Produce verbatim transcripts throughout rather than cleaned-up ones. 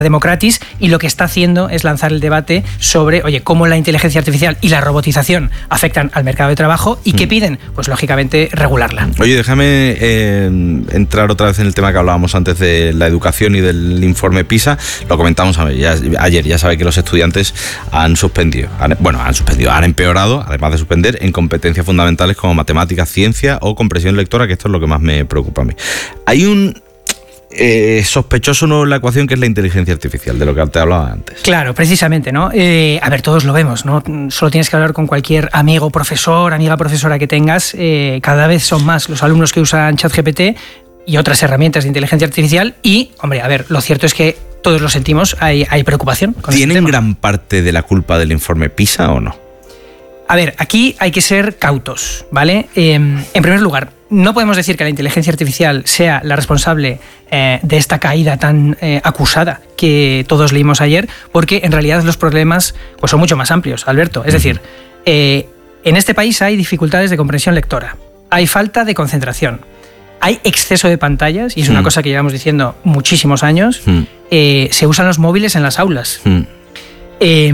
Democratis, y lo que está haciendo es lanzar el debate sobre, oye, cómo la inteligencia artificial y la robotización afectan al mercado de trabajo y qué piden, pues lógicamente regularla. Oye, déjame eh, entrar otra vez en el tema que hablábamos antes de la educación y del informe PISA. Lo comentamos ya, ayer, ya sabe que los estudiantes han suspendido, han, bueno, han suspendido, han empeorado, además de suspender, en competencias fundamentales como matemáticas, ciencia o comprensión lectora, que esto es lo que más me preocupa a mí. Hay un Eh, sospechoso nuevo en la ecuación, que es la inteligencia artificial, de lo que te hablaba antes. Claro, precisamente, ¿no? Eh, a ver, todos lo vemos, ¿no? Solo tienes que hablar con cualquier amigo, profesor, amiga profesora que tengas. Eh, cada vez son más los alumnos que usan ChatGPT y otras herramientas de inteligencia artificial. Y, hombre, a ver, lo cierto es que todos lo sentimos, hay, hay preocupación con este tema. ¿Tienen gran parte de la culpa del informe PISA o no? A ver, aquí hay que ser cautos, ¿vale? Eh, en primer lugar, no podemos decir que la inteligencia artificial sea la responsable eh, de esta caída tan eh, acusada que todos leímos ayer, porque en realidad los problemas pues, son mucho más amplios, Alberto. Es decir, eh, en este país hay dificultades de comprensión lectora, hay falta de concentración, hay exceso de pantallas, y es una mm. cosa que llevamos diciendo muchísimos años, mm. eh, se usan los móviles en las aulas. Mm. Eh,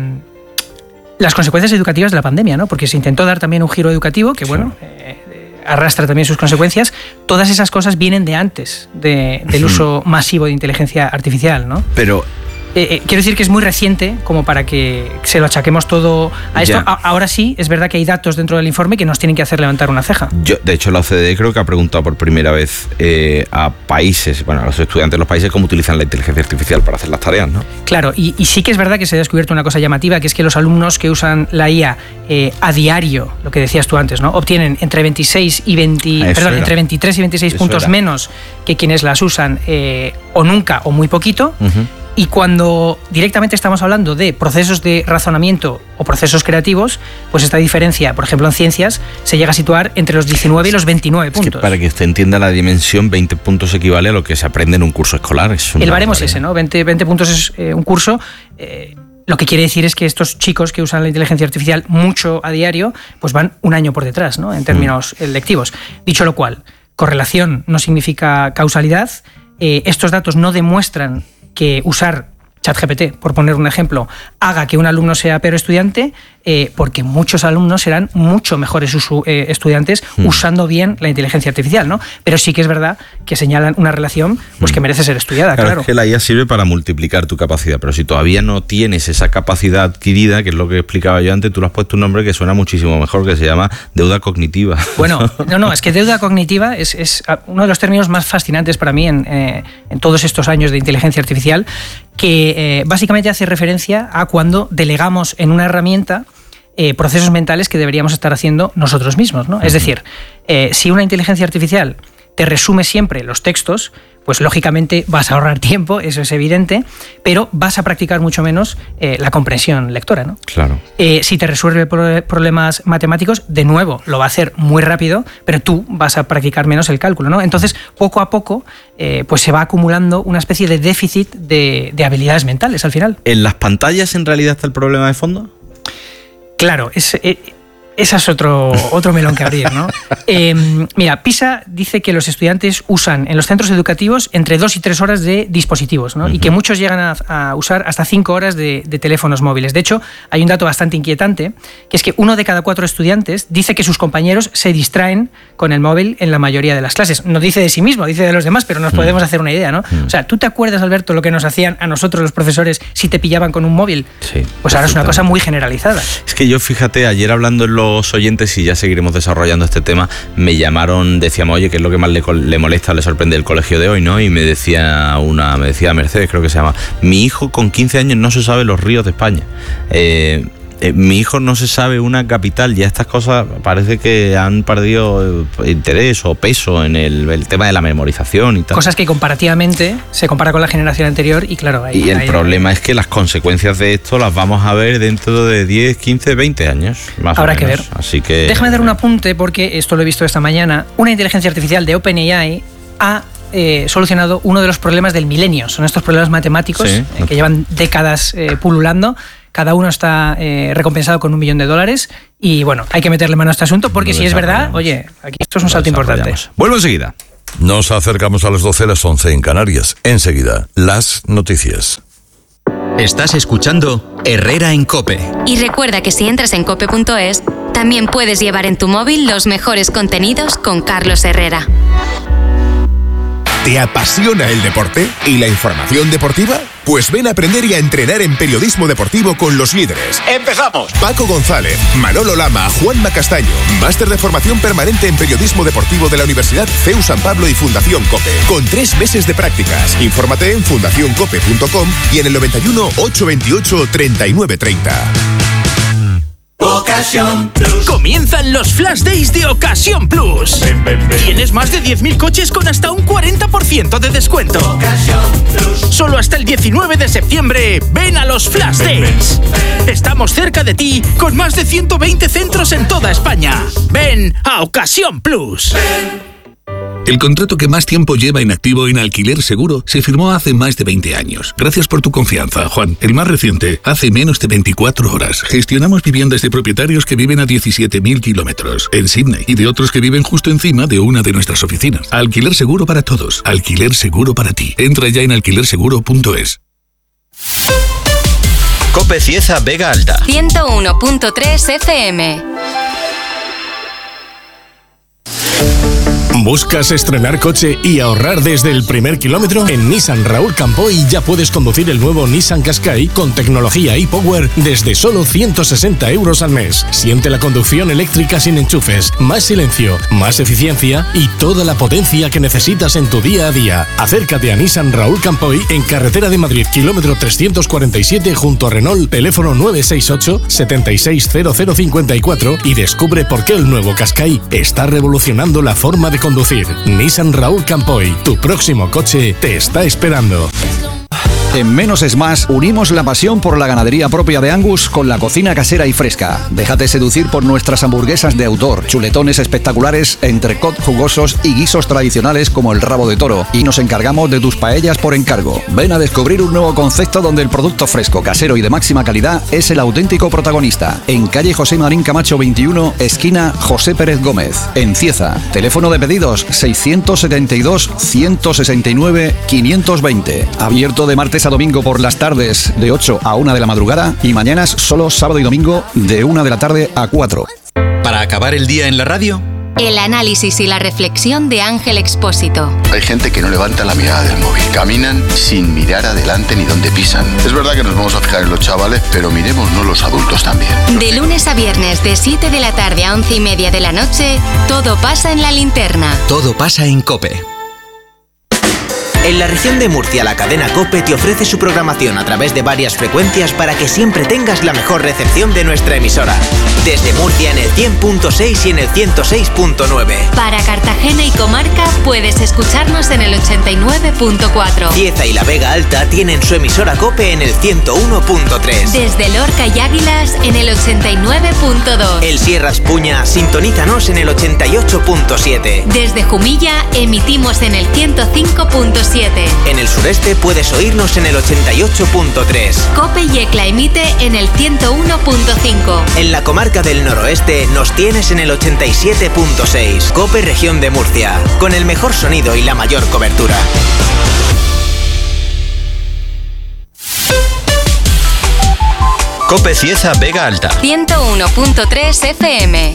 las consecuencias educativas de la pandemia, ¿no? Porque se intentó dar también un giro educativo que, bueno, sí. eh, arrastra también sus consecuencias. Todas esas cosas vienen de antes de, del uso masivo de inteligencia artificial, ¿no? Pero Eh, eh, quiero decir que es muy reciente como para que se lo achaquemos todo a esto. A, ahora sí, es verdad que hay datos dentro del informe que nos tienen que hacer levantar una ceja. Yo, de hecho, la O C D E creo que ha preguntado por primera vez eh, a países, bueno, a los estudiantes de los países, cómo utilizan la inteligencia artificial para hacer las tareas, ¿no? Claro, y, y sí que es verdad que se ha descubierto una cosa llamativa, que es que los alumnos que usan la I A eh, a diario, lo que decías tú antes, ¿no? Obtienen entre veintiséis y veinte, perdón, entre veintitrés y veintiséis Eso puntos era. menos que quienes las usan eh, o nunca o muy poquito. Uh-huh. Y cuando directamente estamos hablando de procesos de razonamiento o procesos creativos, pues esta diferencia, por ejemplo, en ciencias, se llega a situar entre los diecinueve y los veintinueve puntos. Es que para que usted entienda la dimensión, veinte puntos equivale a lo que se aprende en un curso escolar. Es El baremo es ese, ¿no? veinte, veinte puntos es eh, un curso. Eh, lo que quiere decir es que estos chicos que usan la inteligencia artificial mucho a diario, pues van un año por detrás, ¿no? En términos mm. lectivos. Dicho lo cual, correlación no significa causalidad. Eh, estos datos no demuestran que usar ChatGPT, por poner un ejemplo, haga que un alumno sea peor estudiante, eh, porque muchos alumnos serán mucho mejores usu- eh, estudiantes mm. usando bien la inteligencia artificial, ¿no? Pero sí que es verdad que señalan una relación pues, que merece ser estudiada, claro. claro. Es que la I A sirve para multiplicar tu capacidad, pero si todavía no tienes esa capacidad adquirida, que es lo que explicaba yo antes, tú le has puesto un nombre que suena muchísimo mejor, que se llama deuda cognitiva. Bueno, no, no, es que deuda cognitiva es, es uno de los términos más fascinantes para mí en, eh, en todos estos años de inteligencia artificial, que eh, básicamente hace referencia a cuando delegamos en una herramienta eh, procesos mentales que deberíamos estar haciendo nosotros mismos, ¿no? Uh-huh. Es decir, eh, si una inteligencia artificial te resume siempre los textos, pues lógicamente vas a ahorrar tiempo, eso es evidente, pero vas a practicar mucho menos eh, la comprensión lectora, ¿no? Claro. Eh, si te resuelve pro- problemas matemáticos, de nuevo, lo va a hacer muy rápido, pero tú vas a practicar menos el cálculo, ¿no? Entonces, poco a poco, eh, pues se va acumulando una especie de déficit de, de habilidades mentales al final. ¿En las pantallas en realidad está el problema de fondo? Claro, es... Eh, Ese es otro, otro melón que abrir, ¿no? Eh, mira, PISA dice que los estudiantes usan en los centros educativos entre dos y tres horas de dispositivos, ¿no? Uh-huh. Y que muchos llegan a, a usar hasta cinco horas de, de teléfonos móviles. De hecho, hay un dato bastante inquietante, que es que uno de cada cuatro estudiantes dice que sus compañeros se distraen con el móvil en la mayoría de las clases. No dice de sí mismo, dice de los demás, pero nos uh-huh. podemos hacer una idea, ¿no? Uh-huh. O sea, ¿tú te acuerdas, Alberto, lo que nos hacían a nosotros los profesores si te pillaban con un móvil? Sí. Pues ahora es una cosa muy generalizada. Es que yo, fíjate, ayer hablando en los oyentes, y ya seguiremos desarrollando este tema, me llamaron, decíamos, oye, ¿qué es lo que más le, le molesta, le sorprende el colegio de hoy, ¿no? Y me decía una, me decía Mercedes, creo que se llama, mi hijo con quince años no se sabe los ríos de España. Eh, eh, mi hijo no se sabe una capital, ya estas cosas parece que han perdido interés o peso en el, el tema de la memorización y tal. Cosas que comparativamente se compara con la generación anterior y claro... Ahí, y el ahí, problema ahí. es que las consecuencias de esto las vamos a ver dentro de diez, quince, veinte años, más Habrá o menos. que ver. Así que... Déjame dar un apunte porque esto lo he visto esta mañana. Una inteligencia artificial de OpenAI ha eh, solucionado uno de los problemas del milenio. Son estos problemas matemáticos sí. eh, que llevan décadas eh, pululando. Cada uno está eh, recompensado con un millón de dólares y bueno, hay que meterle mano a este asunto porque si es verdad, oye, aquí esto es un salto importante. Vuelvo enseguida. Nos acercamos a las doce, las once en Canarias. Enseguida, las noticias. Estás escuchando Herrera en COPE. Y recuerda que si entras en cope punto es, también puedes llevar en tu móvil los mejores contenidos con Carlos Herrera. ¿Te apasiona el deporte y la información deportiva? Pues ven a aprender y a entrenar en periodismo deportivo con los líderes. ¡Empezamos! Paco González, Manolo Lama, Juanma Castaño. Máster de formación permanente en periodismo deportivo de la Universidad C E U San Pablo y Fundación COPE. Con tres meses de prácticas. Infórmate en fundación cope punto com y en el noventa y uno, ochocientos veintiocho, treinta y nueve treinta. Ocasión Plus. Comienzan los Flash Days de Ocasión Plus. Ven, ven, ven. Tienes más de diez mil coches con hasta un cuarenta por ciento de descuento. Ocasión Plus. Solo hasta el diecinueve de septiembre. Ven a los Flash ven, Days. Ven, ven. Estamos cerca de ti con más de ciento veinte centros en toda España. Ven a Ocasión Plus. Ven. El contrato que más tiempo lleva en activo en Alquiler Seguro se firmó hace más de veinte años. Gracias por tu confianza, Juan. El más reciente, hace menos de veinticuatro horas. Gestionamos viviendas de propietarios que viven a diecisiete mil kilómetros en Sydney y de otros que viven justo encima de una de nuestras oficinas. Alquiler Seguro para todos. Alquiler Seguro para ti. Entra ya en alquiler seguro punto es. COPE Cieza Vega Alta. ciento uno punto tres F M. ¿Buscas estrenar coche y ahorrar desde el primer kilómetro? En Nissan Raúl Campoy ya puedes conducir el nuevo Nissan Qashqai con tecnología e-Power desde solo ciento sesenta euros al mes. Siente la conducción eléctrica sin enchufes, más silencio, más eficiencia y toda la potencia que necesitas en tu día a día. Acércate a Nissan Raúl Campoy en Carretera de Madrid, kilómetro trescientos cuarenta y siete junto a Renault, teléfono nueve seis ocho, setenta y seis cero cero cincuenta y cuatro y descubre por qué el nuevo Qashqai está revolucionando la forma de conducir. Nissan Raúl Campoy, tu próximo coche te está esperando. En Menos es Más unimos la pasión por la ganadería propia de Angus con la cocina casera y fresca. Déjate seducir por nuestras hamburguesas de autor, chuletones espectaculares, entrecot jugosos y guisos tradicionales como el rabo de toro. Y nos encargamos de tus paellas por encargo. Ven a descubrir un nuevo concepto donde el producto fresco, casero y de máxima calidad es el auténtico protagonista. En calle José Marín Camacho veintiuno, esquina José Pérez Gómez, en Cieza. Teléfono de pedidos seiscientos setenta y dos, ciento sesenta y nueve, quinientos veinte. Abierto de martes a domingo por las tardes de ocho a una de la madrugada y mañanas solo sábado y domingo de una de la tarde a cuatro. Para acabar el día en la radio, el análisis y la reflexión de Ángel Expósito. Hay gente que no levanta la mirada del móvil. Caminan sin mirar adelante ni donde pisan. Es verdad que nos vamos a fijar en los chavales, pero miremosnos los adultos también. De lunes a viernes, de siete de la tarde a once y media de la noche, todo pasa en La Linterna. Todo pasa en COPE. En la región de Murcia, la cadena COPE te ofrece su programación a través de varias frecuencias para que siempre tengas la mejor recepción de nuestra emisora. Desde Murcia en el cien punto seis y en el ciento seis punto nueve. Para Cartagena y comarca puedes escucharnos en el ochenta y nueve punto cuatro. Cieza y la Vega Alta tienen su emisora COPE en el ciento uno punto tres. Desde Lorca y Águilas en el ochenta y nueve punto dos. El Sierra Espuña, sintonízanos en el ochenta y ocho punto siete. Desde Jumilla emitimos en el ciento cinco punto siete. En el sureste puedes oírnos en el ochenta y ocho punto tres. COPE Yecla emite en el ciento uno punto cinco. En la comarca del noroeste nos tienes en el ochenta y siete punto seis. COPE Región de Murcia, con el mejor sonido y la mayor cobertura. COPE Cieza Vega Alta. ciento uno punto tres F M.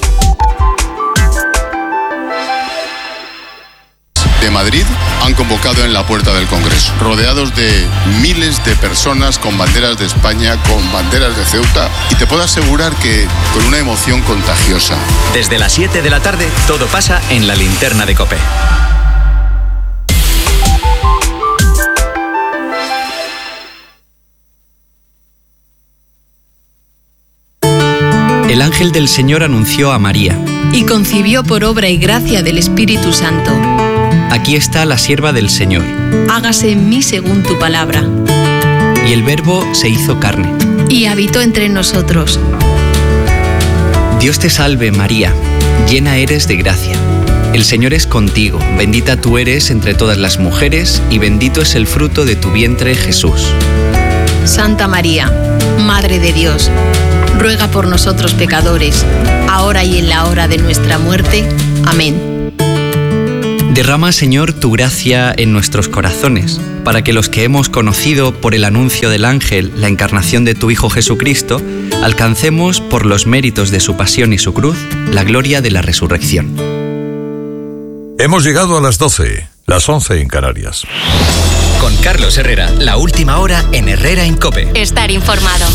De Madrid han convocado en la puerta del Congreso, rodeados de miles de personas con banderas de España, con banderas de Ceuta, y te puedo asegurar que con una emoción contagiosa. Desde las siete de la tarde, todo pasa en La Linterna de COPE. El ángel del Señor anunció a María. Y concibió por obra y gracia del Espíritu Santo. Aquí está la sierva del Señor. Hágase en mí según tu palabra. Y el Verbo se hizo carne. Y habitó entre nosotros. Dios te salve, María, llena eres de gracia. El Señor es contigo, bendita tú eres entre todas las mujeres, y bendito es el fruto de tu vientre, Jesús. Santa María, Madre de Dios, ruega por nosotros pecadores, ahora y en la hora de nuestra muerte. Amén. Derrama, Señor, tu gracia en nuestros corazones, para que los que hemos conocido por el anuncio del ángel la encarnación de tu Hijo Jesucristo, alcancemos por los méritos de su pasión y su cruz la gloria de la resurrección. Hemos llegado a las doce, las once en Canarias. Con Carlos Herrera, la última hora en Herrera en COPE. Estar informado.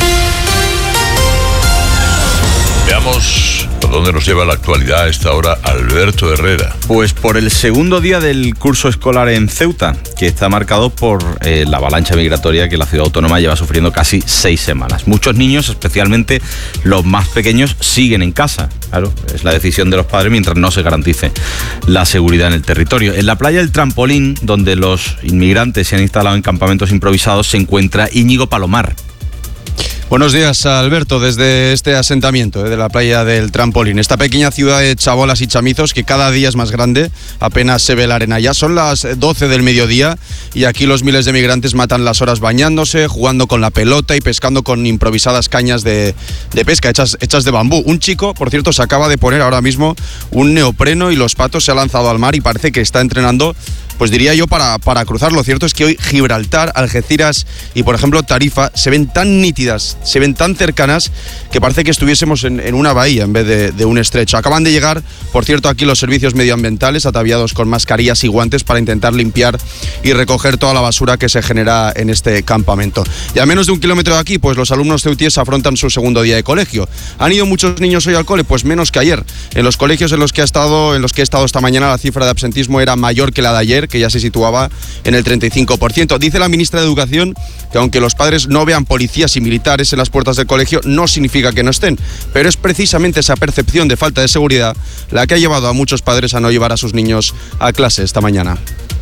Veamos por dónde nos lleva la actualidad a esta hora Alberto Herrera. Pues por el segundo día del curso escolar en Ceuta, que está marcado por eh, la avalancha migratoria que la ciudad autónoma lleva sufriendo casi seis semanas. Muchos niños, especialmente los más pequeños, siguen en casa. Claro, es la decisión de los padres mientras no se garantice la seguridad en el territorio. En la playa del Trampolín, donde los inmigrantes se han instalado en campamentos improvisados, se encuentra Íñigo Palomar. Buenos días, Alberto, desde este asentamiento eh, de la playa del Trampolín. Esta pequeña ciudad de chabolas y chamizos que cada día es más grande, apenas se ve la arena. Ya son las doce del mediodía y aquí los miles de migrantes matan las horas bañándose, jugando con la pelota y pescando con improvisadas cañas de, de pesca hechas, hechas de bambú. Un chico, por cierto, se acaba de poner ahora mismo un neopreno y los patos, se ha lanzado al mar y parece que está entrenando, pues diría yo, para, para cruzar. Lo cierto es que hoy Gibraltar, Algeciras y, por ejemplo, Tarifa se ven tan nítidas, se ven tan cercanas que parece que estuviésemos en, en una bahía en vez de, de un estrecho. Acaban de llegar, por cierto, aquí los servicios medioambientales ataviados con mascarillas y guantes para intentar limpiar y recoger toda la basura que se genera en este campamento. Y a menos de un kilómetro de aquí, pues los alumnos ceutíes afrontan su segundo día de colegio. ¿Han ido muchos niños hoy al cole? Pues menos que ayer. En los colegios en los que, ha estado, en los que he estado esta mañana, la cifra de absentismo era mayor que la de ayer, que ya se situaba en el treinta y cinco por ciento. Dice la ministra de Educación que aunque los padres no vean policías y militares en las puertas del colegio, no significa que no estén, pero es precisamente esa percepción de falta de seguridad la que ha llevado a muchos padres a no llevar a sus niños a clase esta mañana.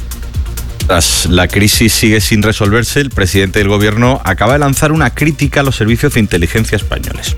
Tras la crisis sigue sin resolverse, el presidente del gobierno acaba de lanzar una crítica a los servicios de inteligencia españoles,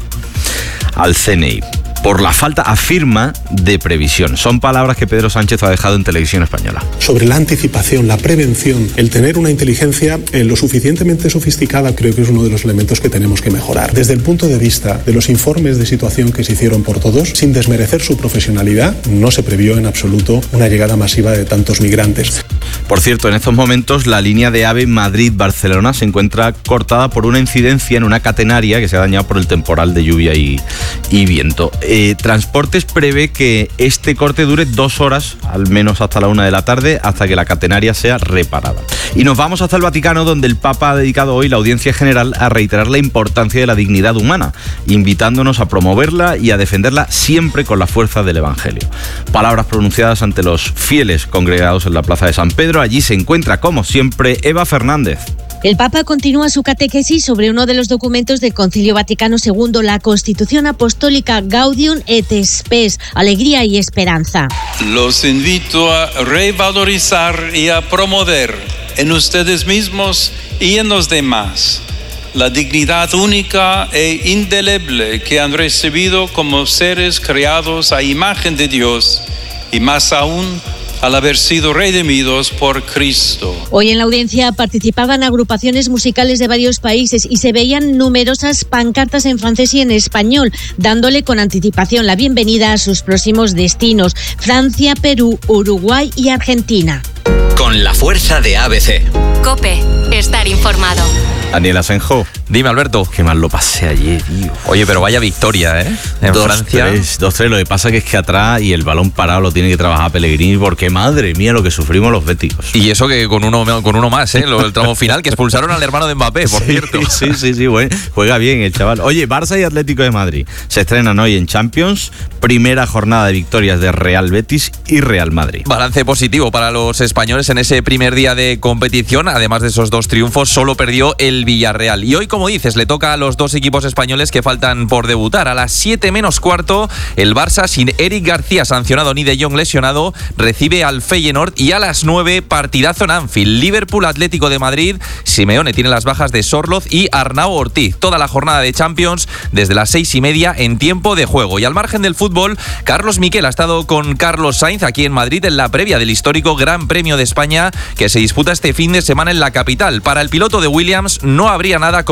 al C N I, por la falta, afirma, de previsión. Son palabras que Pedro Sánchez ha dejado en Televisión Española. Sobre la anticipación, la prevención, el tener una inteligencia eh, lo suficientemente sofisticada, creo que es uno de los elementos que tenemos que mejorar. Desde el punto de vista de los informes de situación que se hicieron por todos, sin desmerecer su profesionalidad, no se previó en absoluto una llegada masiva de tantos migrantes. Por cierto, en estos momentos la línea de AVE Madrid-Barcelona se encuentra cortada por una incidencia en una catenaria que se ha dañado por el temporal de lluvia y, y viento. Eh, Transportes prevé que este corte dure dos horas, al menos hasta la una de la tarde, hasta que la catenaria sea reparada. Y nos vamos hasta el Vaticano, donde el Papa ha dedicado hoy la audiencia general a reiterar la importancia de la dignidad humana, invitándonos a promoverla y a defenderla siempre con la fuerza del Evangelio. Palabras pronunciadas ante los fieles congregados en la Plaza de San Pedro. Allí se encuentra, como siempre, Eva Fernández. El Papa continúa su catequesis sobre uno de los documentos del Concilio Vaticano segundo, la Constitución Apostólica Gaudium et Spes, Alegría y Esperanza. Los invito a revalorizar y a promover en ustedes mismos y en los demás la dignidad única e indeleble que han recibido como seres creados a imagen de Dios y más aún al haber sido redimidos por Cristo. Hoy en la audiencia participaban agrupaciones musicales de varios países y se veían numerosas pancartas en francés y en español, dándole con anticipación la bienvenida a sus próximos destinos: Francia, Perú, Uruguay y Argentina. Con la fuerza de A B C. COPE, estar informado. Daniel Asenjo. Dime, Alberto. Qué mal lo pasé ayer, tío. Oye, pero vaya victoria, ¿eh? En dos, Francia. Tres, dos tres. Lo que pasa que es que atrás y el balón parado lo tiene que trabajar Pellegrini, porque madre mía lo que sufrimos los béticos. Y eso que con uno, con uno más, ¿eh? Lo del tramo final, que expulsaron al hermano de Mbappé, por sí, cierto. Sí, sí, sí, bueno, juega bien el chaval. Oye, Barça y Atlético de Madrid se estrenan hoy en Champions. Primera jornada de victorias de Real Betis y Real Madrid. Balance positivo para los españoles en ese primer día de competición. Además de esos dos triunfos, solo perdió el Villarreal. Y hoy, como dices, le toca a los dos equipos españoles que faltan por debutar. A las siete menos cuarto, el Barça, sin Eric García sancionado ni De Jong lesionado, recibe al Feyenoord. Y a las nueve, partidazo en Anfield. Liverpool, Atlético de Madrid. Simeone tiene las bajas de Sorloz y Arnau Ortiz. Toda la jornada de Champions desde las seis y media en tiempo de juego. Y al margen del fútbol, Carlos Miquel ha estado con Carlos Sainz aquí en Madrid en la previa del histórico Gran Premio de España que se disputa este fin de semana en la capital. Para el piloto de Williams no habría nada como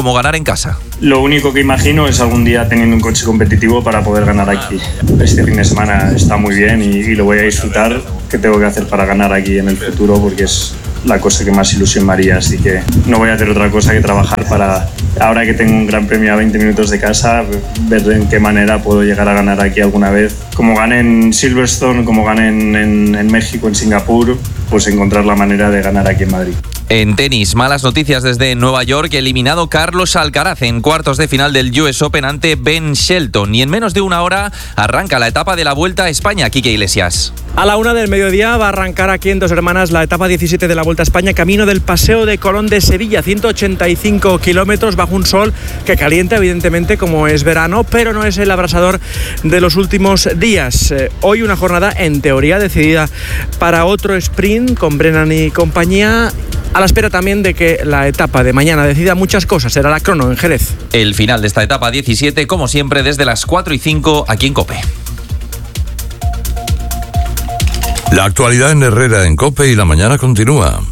como ganar en casa. Lo único que imagino es algún día teniendo un coche competitivo para poder ganar aquí. Este fin de semana está muy bien y, y lo voy a disfrutar. ¿Qué tengo que hacer para ganar aquí en el futuro? Porque es la cosa que más ilusión me haría, así que no voy a hacer otra cosa que trabajar para, ahora que tengo un gran premio a veinte minutos de casa, ver en qué manera puedo llegar a ganar aquí alguna vez. Como gané en Silverstone, como gané en, en, en México, en Singapur, pues encontrar la manera de ganar aquí en Madrid. En tenis, malas noticias desde Nueva York, eliminado Carlos Alcaraz en cuartos de final del U S Open ante Ben Shelton. Y en menos de una hora arranca la etapa de la Vuelta a España. Quique Iglesias. A la una del mediodía va a arrancar aquí en Dos Hermanas la etapa diecisiete de la Vuelta a España, camino del Paseo de Colón de Sevilla, ciento ochenta y cinco kilómetros bajo un sol que calienta evidentemente como es verano, pero no es el abrasador de los últimos días. Eh, hoy una jornada en teoría decidida para otro sprint con Brennan y compañía, a la espera también de que la etapa de mañana decida muchas cosas. Será la crono en Jerez. El final de esta etapa diecisiete, como siempre, desde las cuatro y cinco aquí en COPE. La actualidad en Herrera en COPE y la mañana continúa.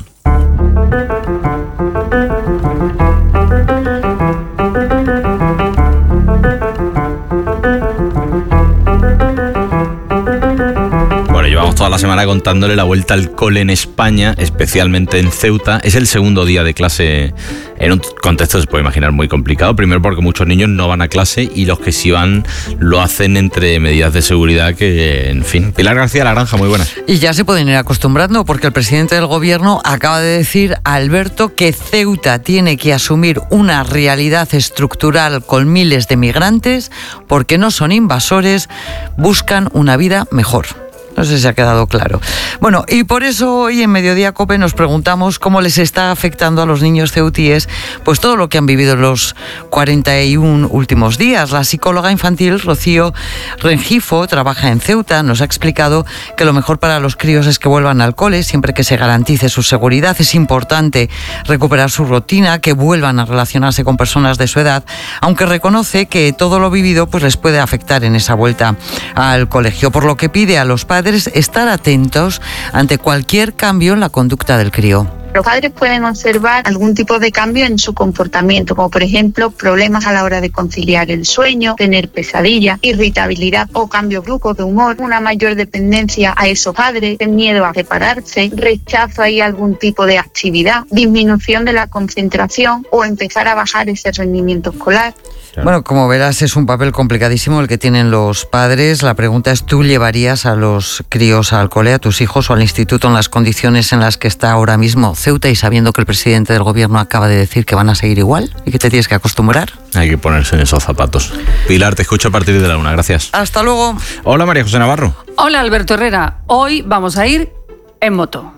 Llevamos toda la semana contándole la vuelta al cole en España, especialmente en Ceuta. Es el segundo día de clase en un contexto, se puede imaginar, muy complicado. Primero porque muchos niños no van a clase y los que sí van lo hacen entre medidas de seguridad que, en fin. Pilar García La Granja, muy buenas. Y ya se pueden ir acostumbrando porque el presidente del gobierno acaba de decir, Alberto, que Ceuta tiene que asumir una realidad estructural con miles de migrantes porque no son invasores, buscan una vida mejor. No sé si ha quedado claro. Bueno, y por eso hoy en Mediodía COPE nos preguntamos cómo les está afectando a los niños ceutíes pues todo lo que han vivido en los cuarenta y uno últimos días. La psicóloga infantil Rocío Rengifo trabaja en Ceuta, nos ha explicado que lo mejor para los críos es que vuelvan al cole siempre que se garantice su seguridad. Es importante recuperar su rutina, que vuelvan a relacionarse con personas de su edad, aunque reconoce que todo lo vivido pues les puede afectar en esa vuelta al colegio, por lo que pide a los padres estar atentos ante cualquier cambio en la conducta del crío. Los padres pueden observar algún tipo de cambio en su comportamiento, como por ejemplo problemas a la hora de conciliar el sueño, tener pesadillas, irritabilidad o cambios bruscos de humor, una mayor dependencia a esos padres, miedo a separarse, rechazo a algún tipo de actividad, disminución de la concentración o empezar a bajar ese rendimiento escolar. Bueno, como verás, es un papel complicadísimo el que tienen los padres. La pregunta es, ¿tú llevarías a los críos al cole, a tus hijos o al instituto en las condiciones en las que está ahora mismo Ceuta y sabiendo que el presidente del gobierno acaba de decir que van a seguir igual y que te tienes que acostumbrar? Hay que ponerse en esos zapatos. Pilar, te escucho a partir de la una. Gracias. Hasta luego. Hola, María José Navarro. Hola, Alberto Herrera. Hoy vamos a ir en moto.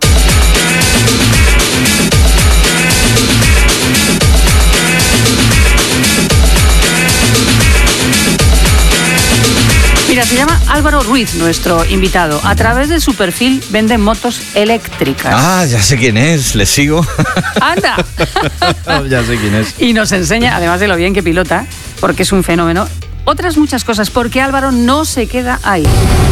Mira, se llama Álvaro Ruiz, nuestro invitado. A través de su perfil vende motos eléctricas. Ah, ya sé quién es, le sigo. ¡Anda! Ya sé quién es. Y nos enseña, además de lo bien que pilota, porque es un fenómeno, otras muchas cosas, porque Álvaro no se queda ahí.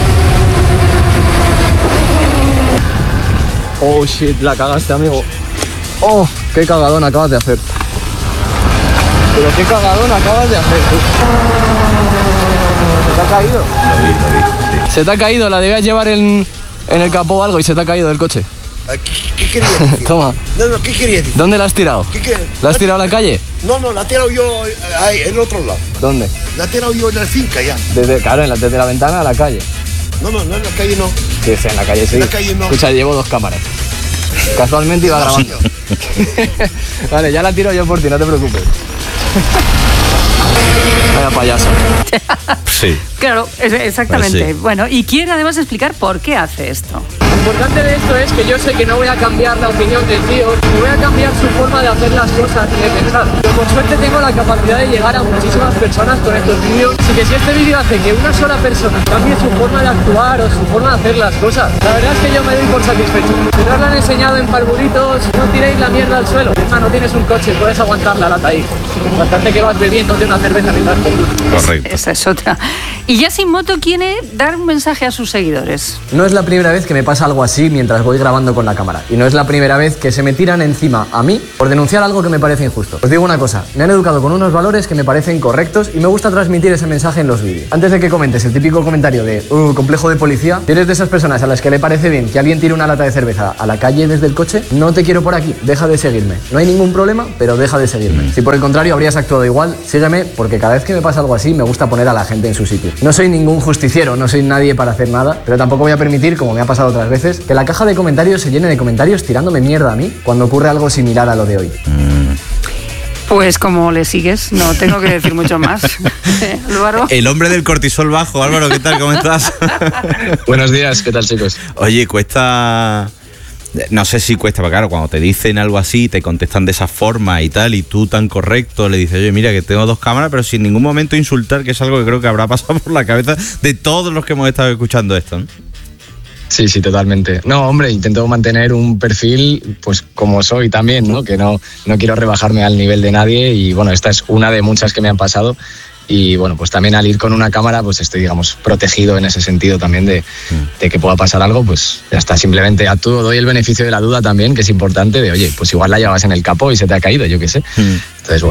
Oh, shit, la cagaste, amigo. Oh, qué cagadón acabas de hacer. Pero qué cagadón acabas de hacer, tú. ¿Se te ha caído? Lo vi, lo vi, sí. Se te ha caído, la debías llevar en, en el capó o algo y se te ha caído del coche. ¿Qué, qué querías decir? Toma. No, no, ¿qué querías decir? ¿Dónde la has tirado? ¿Qué qué? ¿La has tirado a la calle? No, no, la he tirado yo ahí, en el otro lado. ¿Dónde? La he tirado yo en la finca ya. Desde, claro, en la, desde la ventana a la calle. No, no, no, en la calle no. Sí, sí, en la calle sí. En la calle no. Escucha, llevo dos cámaras. Casualmente iba no, grabando. Vale, ya la tiro yo por ti, no te preocupes. Vaya payaso. Sí. Claro, exactamente. Pues sí. Bueno, y quiere además explicar por qué hace esto. Lo importante de esto es que yo sé que no voy a cambiar la opinión del tío, ni voy a cambiar su forma de hacer las cosas ni de pensar. Pero por suerte tengo la capacidad de llegar a muchísimas personas con estos vídeos. Así que si este vídeo hace que una sola persona cambie su forma de actuar o su forma de hacer las cosas, la verdad es que yo me doy por satisfecho. Si no os lo han enseñado en parvulitos, no tiréis la mierda al suelo. Es más, no tienes un coche, puedes aguantar la lata ahí. Bastante que vas bebiendo de una cerveza mientras conduces. Correcto. Esa es otra. Y Yasimoto quiere dar un mensaje a sus seguidores. No es la primera vez que me pasa algo así mientras voy grabando con la cámara. Y no es la primera vez que se me tiran encima a mí por denunciar algo que me parece injusto. Os digo una cosa, me han educado con unos valores que me parecen correctos y me gusta transmitir ese mensaje en los vídeos. Antes de que comentes el típico comentario de uh, complejo de policía, si eres de esas personas a las que le parece bien que alguien tire una lata de cerveza a la calle desde el coche, no te quiero por aquí, deja de seguirme. No hay ningún problema, pero deja de seguirme. Si por el contrario habrías actuado igual, sígueme, porque cada vez que me pasa algo así me gusta poner a la gente en su sitio. No soy ningún justiciero, no soy nadie para hacer nada, pero tampoco voy a permitir, como me ha pasado otras veces, que la caja de comentarios se llene de comentarios tirándome mierda a mí cuando ocurre algo similar a lo de hoy. Pues como le sigues, no tengo que decir mucho más. Álvaro. El hombre del cortisol bajo. Álvaro, ¿qué tal? ¿Cómo estás? Buenos días, ¿qué tal, chicos? Oye, cuesta... No sé si cuesta, pero claro, cuando te dicen algo así, te contestan de esa forma y tal, y tú tan correcto le dices, oye, mira que tengo dos cámaras, pero sin ningún momento insultar, que es algo que creo que habrá pasado por la cabeza de todos los que hemos estado escuchando esto, ¿no? Sí, sí, totalmente. No, hombre, intento mantener un perfil, pues como soy también, ¿no? Que no, no quiero rebajarme al nivel de nadie y, bueno, esta es una de muchas que me han pasado. Y bueno, pues también al ir con una cámara, pues estoy, digamos, protegido en ese sentido también de, de que pueda pasar algo, pues ya está, simplemente actúo, doy el beneficio de la duda también, que es importante, de oye, pues igual la llevas en el capó y se te ha caído, yo qué sé. Mm.